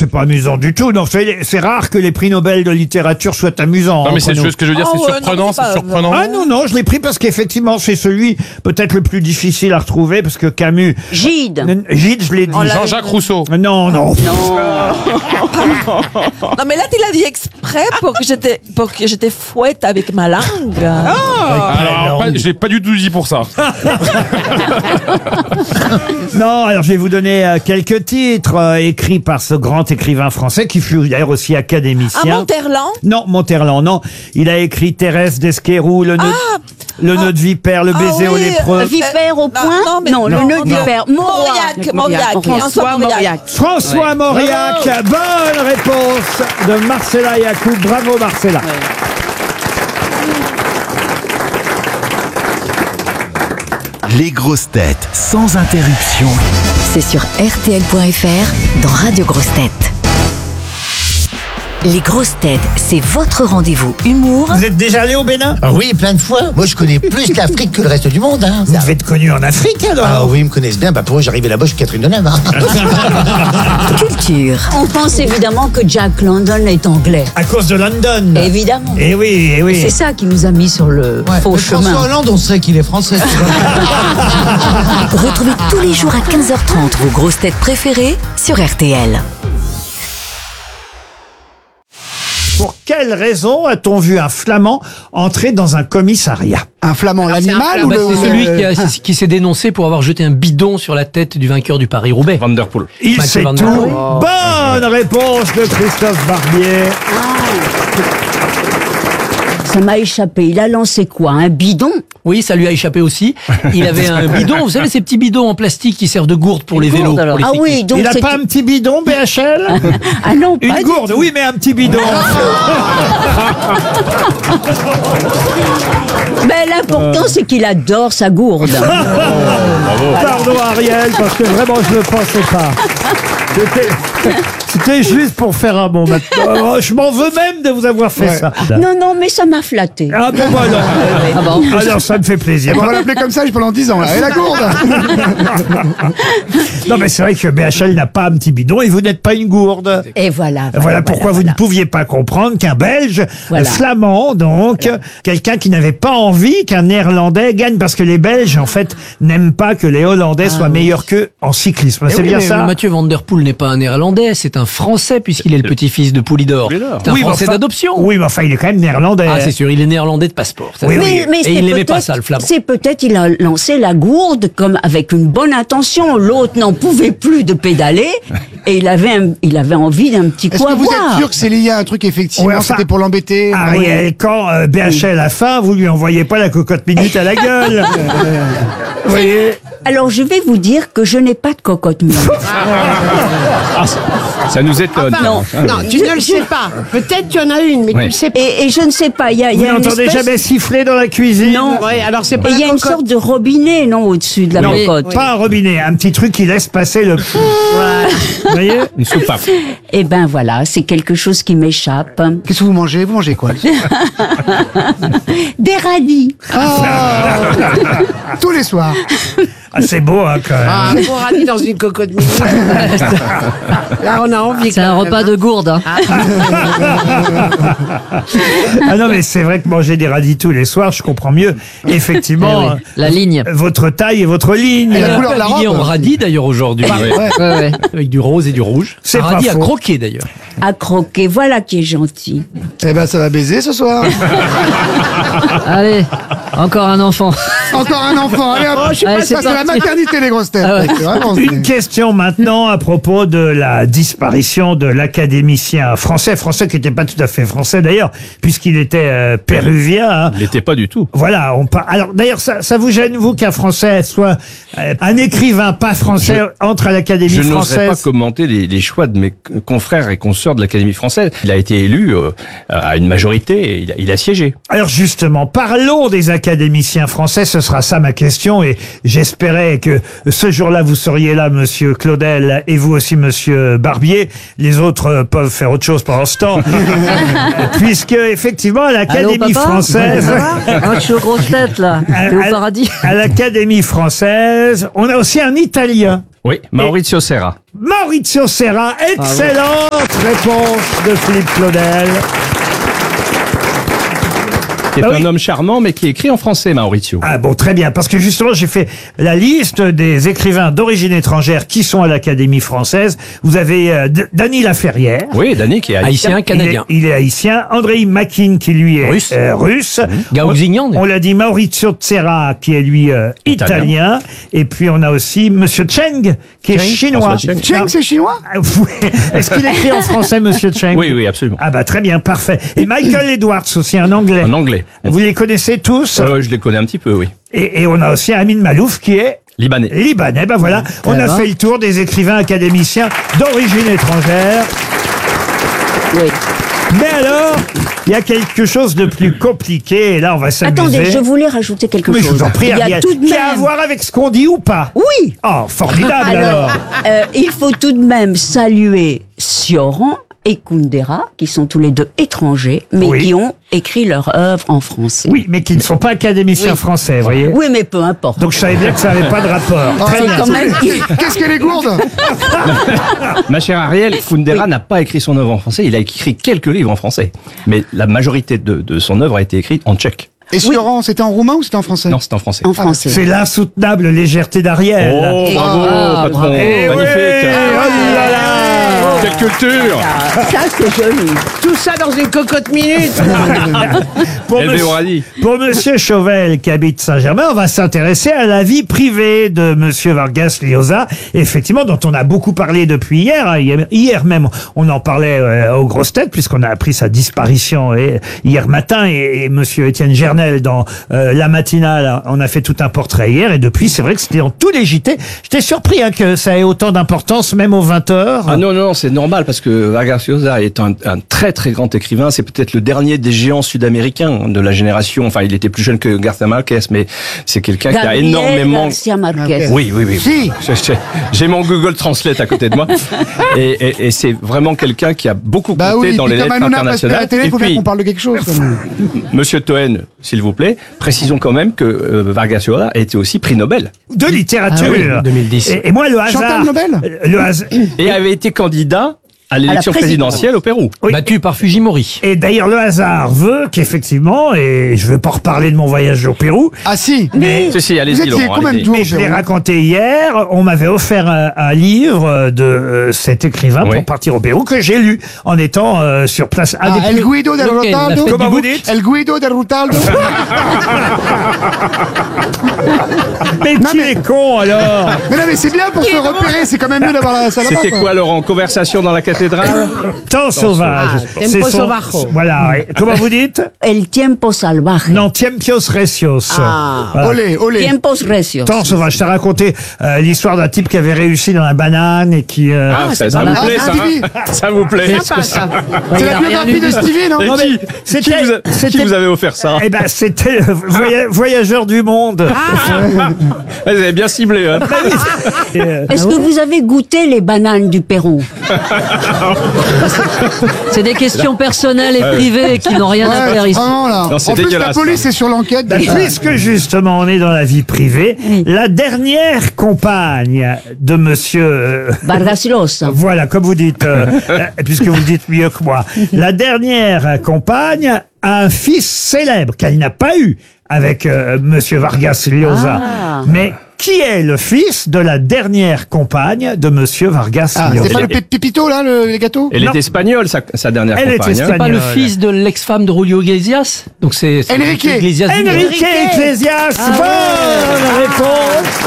c'est pas amusant du tout. Non, c'est rare que les prix Nobel de littérature soient amusants. Non, mais c'est ce que je veux dire, c'est surprenant, c'est surprenant. Ah non, je l'ai pris parce qu'effectivement, c'est celui peut-être le plus difficile à retrouver, parce que Camus... Gide, je l'ai dit. Jean-Jacques Rousseau. Non. Non, mais là, tu l'as dit exprès pour que j'étais fouette avec ma langue. Alors, je l'ai pas du tout dit pour ça. Non, alors je vais vous donner quelques titres écrits par ce grand écrivain français qui fut d'ailleurs aussi académicien. Monterland? Non, Monterland, non. Il a écrit Thérèse d'Esquerou, le nœud de vipère, le baiser au lépreux. vipère au point. Non, le nœud de vipère. Mauriac. François Mauriac. François Mauriac. Bonne réponse de Marcella Yacoub. Bravo Marcella. Les grosses têtes sans interruption. C'est sur RTL.fr dans Radio Grosses Têtes. Les grosses têtes, c'est votre rendez-vous humour. Vous êtes déjà allé au Bénin? Ah oui, plein de fois. Moi, je connais plus l'Afrique que le reste du monde. Hein. Vous devez être connu en Afrique alors? Ah oui, ils me connaissent bien. Bah, pour eux, j'arrivais là-bas, je suis Catherine Deneuve. Hein. Culture. On pense évidemment que Jack London est anglais. À cause de London. Évidemment. Eh oui. C'est ça qui nous a mis sur le faux chemin. François Hollande, on sait qu'il est français. Retrouvez tous les jours à 15h30 vos grosses têtes préférées sur RTL. Pour quelle raison a-t-on vu un Flamand entrer dans un commissariat? Un Flamand, l'animal ou c'est celui qui s'est dénoncé pour avoir jeté un bidon sur la tête du vainqueur du Paris-Roubaix. Van der Poel. Il Mathieu sait Van tout. der Poel. Bonne réponse de Christophe Barbier. Ça m'a échappé. Il a lancé quoi? Un bidon? Oui, ça lui a échappé aussi. Il avait un bidon, vous savez, ces petits bidons en plastique qui servent de gourde pour les vélos. Pour les Ah cyclistes. oui, donc Il n'a c'est... pas un petit bidon, BHL? Ah non, pas Une du gourde, tout. oui, mais un petit bidon. Mais l'important, c'est qu'il adore sa gourde. Pardon Ariel, parce que vraiment je ne pensais pas. C'était juste pour faire un bon matin. Je m'en veux même de vous avoir fait ça. Non, mais ça m'a flatté. Ah ben voilà. Alors ça me fait plaisir. On va l'appeler comme ça pendant 10 ans. Là. Et la gourde. Non mais c'est vrai que BHL n'a pas un petit bidon et vous n'êtes pas une gourde. Et voilà. Voilà pourquoi vous ne pouviez pas comprendre qu'un Belge, flamand donc, quelqu'un qui n'avait pas envie qu'un Néerlandais gagne, parce que les Belges en fait n'aiment pas que les Hollandais soient meilleurs qu'eux en cyclisme. C'est bien ça? Mathieu Van der Poel n'est pas un Néerlandais, c'est un Français puisqu'il est le petit-fils de Poulidor. C'est un Français d'adoption. Oui, mais enfin il est quand même néerlandais. Ah c'est sûr, il est néerlandais de passeport. Oui, Mais et il n'aimait pas ça, le Flamand. C'est peut-être il a lancé la gourde comme avec une bonne intention. L'autre n'en pouvait plus de pédaler et il avait envie d'un petit coup Est-ce à que vous boire. êtes sûr que c'est lié à un truc effectivement? Ouais, enfin, c'était pour l'embêter? Ariel, quand BHL a faim, vous lui envoyez pas la cocotte minute à la gueule. Vous voyez? Alors je vais vous dire que je n'ai pas de cocotte minute. Ça nous étonne. Non, tu ne le sais pas. Peut-être qu'il y en a une, mais tu le sais pas. Et je ne sais pas. Il y a Vous une n'entendez espèce... jamais siffler dans la cuisine? Non. Ouais, alors c'est pas Et il y a la une cocotte. sorte de robinet, non, au-dessus de la cocotte. Pas un robinet, un petit truc qui laisse passer le... Vous voyez? Une soupape. Eh ben voilà, c'est quelque chose qui m'échappe. Qu'est-ce que vous mangez? Vous mangez quoi? Des radis. Tous les soirs. Ah, c'est beau, hein, quand même. Ah, pour radis dans une cocotte minute. Là, on a envie. C'est un repas de gourde. Hein. Ah non, mais c'est vrai que manger des radis tous les soirs, je comprends mieux, effectivement, La ligne. votre taille et votre ligne. Et la couleur de la Habillé robe. en radis d'ailleurs aujourd'hui. Avec du rose et du rouge. C'est un pas radis à faux. croquer d'ailleurs. À croquer, voilà qui est gentil. Eh ben, ça va baiser ce soir. Allez, encore un enfant. Encore un enfant. Allez, hop. Allez, Ça, c'est la maternité, les grosses têtes. C'est vraiment- Une question maintenant à propos de la disparition de l'académicien français qui n'était pas tout à fait français d'ailleurs, puisqu'il était péruvien. Hein. Il n'était pas du tout. Voilà, alors d'ailleurs, ça vous gêne, vous, qu'un Français soit un écrivain pas français entre à l'Académie Je n'oserais pas française? commenter les choix de mes confrères et consoeurs de l'Académie française. Il a été élu à une majorité et il a siégé. Alors justement, parlons des académiciens français, ce sera ça ma question, et j'espérais que ce jour-là vous seriez là, monsieur Claudel, et vous aussi, monsieur Barbier. Les autres peuvent faire autre chose pendant ce temps, puisque effectivement, à l'Académie française... Je suis aux grosses têtes là. T'es au paradis. À l'Académie française, on a aussi un Italien. Oui, Maurizio Serra. Maurizio Serra. Excellente réponse de Philippe Claudel. Qui est un homme charmant, mais qui écrit en français, Maurizio. Ah bon, très bien, parce que justement, j'ai fait la liste des écrivains d'origine étrangère qui sont à l'Académie française. Vous avez Dany Laferrière. Oui, Dany qui est Haïtien, canadien. Il est haïtien. Andrei Makin, qui lui est russe. Gao Xingyan. On l'a dit, Maurizio Serra, qui est lui italien. Et puis, on a aussi Monsieur Cheng, qui est chinois. Cheng, c'est chinois? Est-ce qu'il écrit en français, Monsieur Cheng? Oui, oui, absolument. Ah bah, très bien, parfait. Et Michael Edwards, aussi un anglais. En anglais. Vous les connaissez tous? Je les connais un petit peu, oui. Et on a aussi Amin Malouf qui est Libanais. Libanais. Ben voilà, on a fait le tour des écrivains académiciens d'origine étrangère. Oui. Mais alors, il y a quelque chose de plus compliqué. Et là, on va s'amuser. Attendez, je voulais rajouter quelque chose. Je vous en prie, Il y a Ariel. tout de Qui a à même... voir avec ce qu'on dit ou pas? Oui. Oh, formidable alors. Il faut tout de même saluer Sioran et Kundera, qui sont tous les deux étrangers, mais Oui. qui ont écrit leur œuvre en français. Oui, mais qui ne sont pas académiciens français, vous voyez. Oui, mais peu importe. Donc je savais bien que ça n'avait pas de rapport. Très C'est bien. quand même... Qu'est-ce qu'elle est gourde? Ma chère Ariel, Kundera n'a pas écrit son œuvre en français, il a écrit quelques livres en français. Mais la majorité de son œuvre a été écrite en tchèque. Et Sioran, c'était en roumain ou c'était en français? Non, c'est en français. En français. C'est l'insoutenable légèreté d'Ariel. Oh, bravo, patron. Eh Magnifique. ouais, oh là là. Quelle culture. Ça, c'est joli. Tout ça dans une cocotte minute. Pour Hervé monsieur- Moradi. Pour Monsieur Chauvel, qui habite Saint-Germain, on va s'intéresser à la vie privée de Monsieur Vargas Llosa, effectivement, dont on a beaucoup parlé depuis hier. Hein. Hier même, on en parlait aux grosses têtes, puisqu'on a appris sa disparition hier matin. Et Monsieur Étienne Gernel, dans la matinale, on a fait tout un portrait hier. Et depuis, c'est vrai que c'était dans tous les JT. J'étais surpris que ça ait autant d'importance, même aux 20h. Ah non, non, c'est normal parce que Vargas Llosa est un très très grand écrivain. C'est peut-être le dernier des géants sud-américains de la génération. Enfin, il était plus jeune que Garcia Marquez, mais c'est quelqu'un qui a Gabriel énormément... Garcia Marquez. Oui, oui, oui. Si. J'ai mon Google Translate à côté de moi. Et c'est vraiment quelqu'un qui a beaucoup Bah compté oui, dans puis les comme lettres Hanouna passe à la internationales. télé, Et il faut bien puis, qu'on parle de quelque chose. quand même. Monsieur Toen, s'il vous plaît, précisons quand même que Vargas Llosa a été aussi prix Nobel. De littérature. Ah oui, 2010. Et moi, le hasard... Chantal Nobel Le hasard... Et avait été candidat à l'élection présidentielle au Pérou. Oui. Battu par Fujimori. Et d'ailleurs, le hasard veut qu'effectivement, et je ne veux pas reparler de mon voyage au Pérou, Ah si. Si, Vous allez-y, étiez Laurent. combien de allez-y. jours, mais je l'ai Jérôme? raconté hier, on m'avait offert un livre de cet écrivain Oui. pour partir au Pérou que j'ai lu en étant sur place. Un des El plus- Guido del Lequel, la Rutaldo. fête Comment du vous bouc dites? El Guido del Rutaldo. Mais qui est con alors? Mais non, mais c'est bien pour se repérer. C'est quand même mieux d'avoir ça là-bas. C'était quoi, Laurent? Conversation dans la cathédrale? Temps sauvage. C'est Tempo Sovajo. Voilà. Et comment vous dites? El tiempo salvaje. Non, tiempios recios. Voilà. Olé, olé. Tiempos recios. Temps sauvage. Je t'ai raconté l'histoire d'un type qui avait réussi dans la banane et qui... Ça vous Ah, plaît, ça? Stevie. Ça vous plaît? Sympa, ça. C'est la biographie de Stevie, non? Et Non, mais qui c'était- qui c'était- vous avez offert ça? Eh ben, c'était Voyageur du monde. Vous avez bien ciblé, hein? Est-ce que vous avez goûté les bananes du Pérou? C'est des questions personnelles et privées qui n'ont rien à faire ici. Vraiment là. Non, c'est En plus, la dégueulasse, police est sur l'enquête. Bah, puisque justement on est dans la vie privée, la dernière compagne de monsieur... Vargas Llosa. voilà, comme vous dites, puisque vous le dites mieux que moi, la dernière compagne a un fils célèbre qu'elle n'a pas eu avec monsieur Vargas Llosa. Ah. Mais qui est le fils de la dernière compagne de monsieur Vargas Ah, Llosa? c'est pas le Pépito là, les gâteaux? Elle Non. est espagnole, sa dernière Elle est compagne. hein. espagnole. Pas le fils de l'ex-femme de Julio Iglesias. Donc c'est Enrique. Iglesias. Enrique Iglesias, bonne réponse.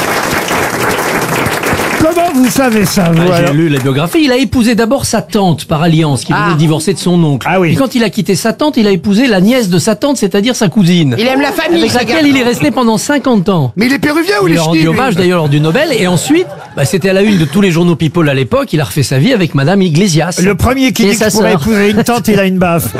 Comment vous savez ça, vous, J'ai alors lu la biographie. Il a épousé d'abord sa tante par alliance, qui venait de divorcer de son oncle. Ah oui. Et quand il a quitté sa tante, il a épousé la nièce de sa tante, c'est-à-dire sa cousine. Il aime la famille, Avec ce laquelle gars. il est resté pendant 50 ans. Mais il est péruvien ou Il il lui est a rendu ch'ti, lui hommage d'ailleurs lors du Nobel. Et ensuite, c'était à la une de tous les journaux People à l'époque. Il a refait sa vie avec Madame Iglesias. Le premier qui Et dit sa qu'il pourrait sœur. épouser une tante, il a une baffe.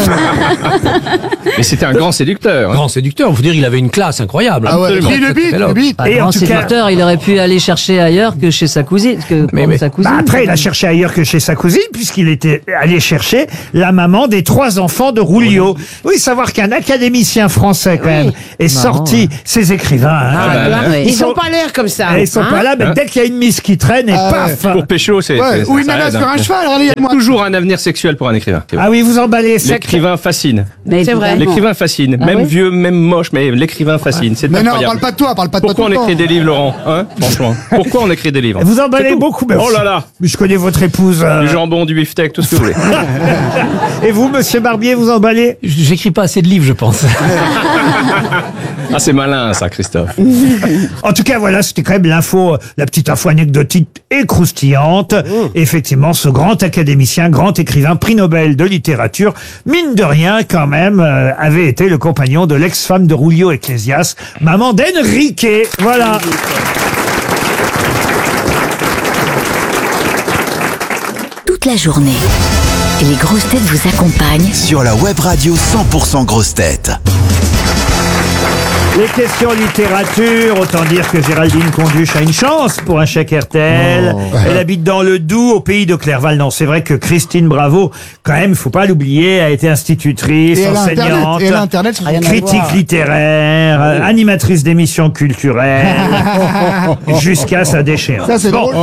Mais c'était un grand séducteur. hein. Grand séducteur, vous dire, il avait une classe incroyable. Ah ouais, Absolument. puis le Très, très beat, bel le homme. beat. Pas Et en grand tout cas- séducteur, il aurait pu aller chercher ailleurs que chez sa cousine. Sa cousine. Bah après, il a cherché ailleurs que chez sa cousine, puisqu'il était allé chercher la maman des 3 enfants de Rulliot. Oui, savoir qu'un académicien français, quand même, est sorti, ces écrivains. Ils sont pas l'air comme ça. Ils sont pas là, mais dès qu'il y a une miss qui traîne, et paf. Pour pécho, c'est... Ou une nana sur un cheval, regardez-moi. Toujours un avenir sexuel pour un écrivain. Ah oui, vous emballez sec. L'écrivain fascine. C'est vrai. L'écrivain fascine. Même vieux, même moche, mais l'écrivain fascine. C'est Mais non, incroyable. parle pas de toi, parle pas de toi. Pourquoi on écrit des livres, Laurent, hein? Franchement. Pourquoi on écrit des livres? Vous emballez beaucoup, mais Oh là là. je connais votre épouse. Du jambon, du beefsteak, tout ce que vous voulez. Et vous, monsieur Barbier, vous emballez? J'écris pas assez de livres, je pense. Ah, c'est malin, ça, Christophe. En tout cas, voilà, c'était quand même l'info, la petite info anecdotique et croustillante. Effectivement, ce grand académicien, grand écrivain, prix Nobel de littérature, mine de rien, quand même, avait été le compagnon de l'ex-femme de Rulliot Ecclésias, maman d'Enrique. Voilà. Toute la journée, les grosses têtes vous accompagnent Sur la web radio 100% grosses têtes. Les questions littérature, autant dire que Géraldine Conduche a une chance pour un chèque RTL. Elle habite dans le Doubs, au pays de Clerval. Non, c'est vrai que Christine Bravo, quand même, faut pas l'oublier, a été institutrice, enseignante, Et l'Internet, c'est rien à critique voir. littéraire, animatrice d'émissions culturelles, jusqu'à sa déchéance. Ça, c'est drôle.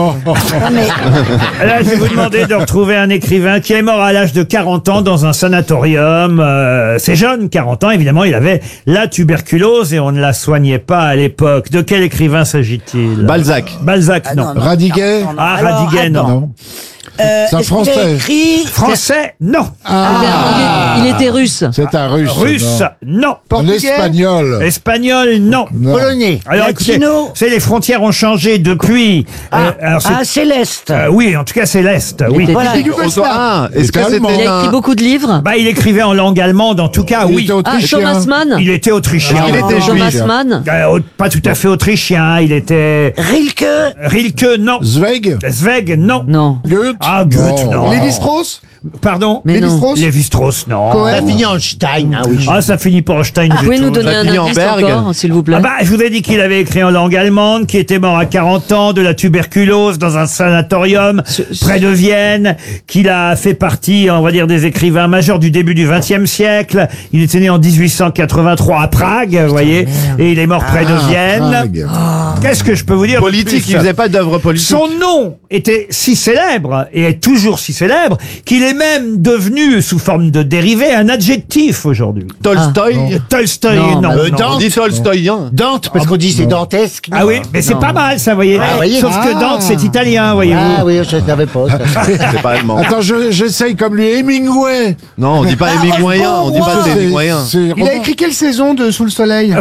Là, je vais vous demander de retrouver un écrivain qui est mort à l'âge de 40 ans dans un sanatorium. C'est jeune, 40 ans, évidemment, il avait la tuberculose et on ne la soignait pas à l'époque. De quel écrivain s'agit-il? Balzac. Balzac, non. Radiguet. Ah, Radiguet, non. Non. C'est un français. Français, non. Il était russe. C'est un russe. Russe, non. L'espagnol. Espagnol, non. Polonais. Alors écoutez, c'est les frontières ont changé depuis. Alors, Céleste. oui, en tout cas c'est l'Est. Oui. Voilà. Est-ce que Il a écrit beaucoup de livres. Bah, il écrivait en langue allemande, en tout cas, Il oui. était autrichien. Thomas Mann. Il était autrichien. Il était juif. Thomas Mann. Pas tout à fait autrichien. Il était Rilke. Rilke, non. Zweig. Zweig, non. Non. Goethe. Ah, Goethe, non. Lévi-Strauss. Pardon. Mais non. Lévi-Strauss. Lévi-Strauss, non. Cohen. Ça finit en Stein, ah oui. Ah, ça finit par Einstein. Vous du pouvez tout. nous donner un indice encore, s'il vous plaît? Ah bah, je vous ai dit qu'il avait écrit en langue allemande, qu'il était mort à 40 ans de la tuberculose dans un sanatorium près de Vienne, qu'il a fait partie, on va dire, des écrivains majeurs du début du XXe siècle. Il était né en 1883 à Prague, vous voyez, et il est mort près de Vienne. Prague. Qu'est-ce que je peux vous dire de Politique, plus il faisait pas d'œuvre politique. Son nom était si célèbre, et est toujours si célèbre, qu'il est même devenu, sous forme de dérivé, un adjectif aujourd'hui. Tolstoï. Tolstoï, Non, non. bah, non. On dit Tolstoïen. Dante, parce qu'on dit c'est dantesque. Ah oui, mais c'est pas mal ça, voyez. voyez. Sauf que Dante, c'est italien, voyez-vous. Ah oui, je savais pas. ça. C'est pas allemand. Attends, j'essaye comme lui. Hemingway. Non, on dit pas Hemingwayen, on dit pas Hemingwayen. Il a écrit quelle saison de Sous le Soleil?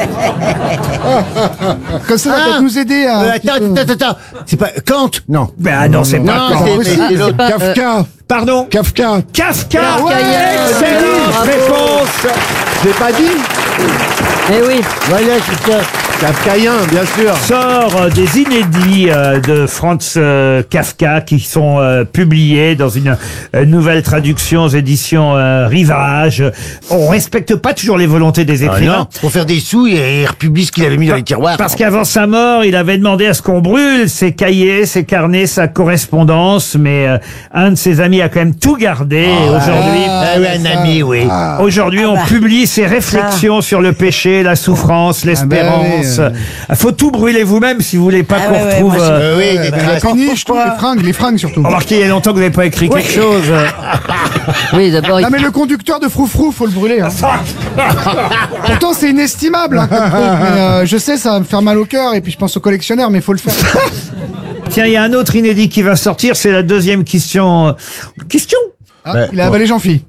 Comme ça, va peut-être nous aider à. Attends. C'est pas Kant? Non. Ben non, c'est pas Kant. c'est l'autre. Kafka. Pardon. Kafka. Kafka. Kafkaïen. Excellente Bravo. réponse. Je l'ai pas dit. Eh oui. Voilà, c'est ça. Kafkaïen, bien sûr. Sort des inédits de Franz Kafka qui sont publiés dans une nouvelle traduction aux éditions Rivage. On respecte pas toujours les volontés des écrivains. Pour faire des sous, il republie ce qu'il avait mis dans les tiroirs. Parce qu'avant sa mort, il avait demandé à ce qu'on brûle ses cahiers, ses carnets, sa correspondance, mais un de ses amis a quand même tout gardé. Et aujourd'hui, Ah oui, un ami, oui. aujourd'hui, on publie ses réflexions sur le péché, la souffrance, l'espérance. Faut tout brûler vous-même si vous voulez pas qu'on retrouve. Oui, La péniche, tout, les fringues surtout. Remarquez, il y a longtemps que vous n'avez pas écrit quelque chose. Oui, d'abord. Non mais le conducteur de Froufrou, faut le brûler. Hein. Pourtant c'est inestimable. Hein, comme truc, mais, je sais, ça va me faire mal au cœur et puis je pense aux collectionneurs, mais il faut le faire. Tiens, il y a un autre inédit qui va sortir, c'est la deuxième question. Question? Ah, il a avalé Jean-Phi.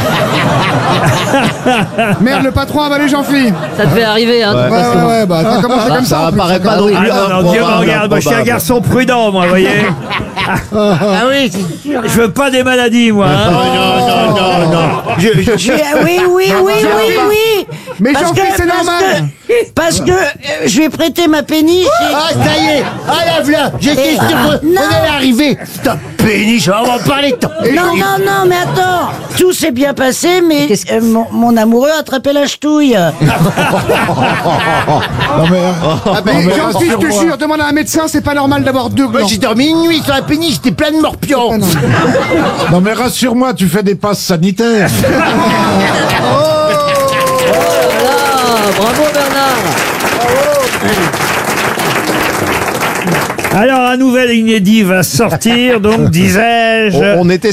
Merde, le patron a avalé Jean-Phi. Ça devait arriver, hein. de toute façon. Ouais, bah t'as commencé comme ça. Ça en plus, apparaît pas quand non même. plus. Ah non, Dieu me regarde, moi je suis un garçon prudent, moi, vous voyez. Ah oui, c'est sûr. Je veux pas des maladies, moi. Hein. Non. Oui. Mais Jean-Philippe, c'est normal. Parce que je vais prêter ma péniche. Ah, ça y est. Ah, la voilà. J'étais sûr qu'on allait arriver. Stop, péniche, on va en parler tant. Non, mais attends. Tout s'est bien passé, mais mon amoureux a attrapé la ch'touille. Mais Jean-Philippe, je te jure, demande à un médecin, c'est pas normal d'avoir deux Moi, glands. j'ai dormi une nuit sur la péniche, j'étais plein de morpions. Non mais rassure-moi, tu fais des passes sanitaires. Bravo Bernard. Alors, un nouvel inédit va sortir, donc disais-je. On était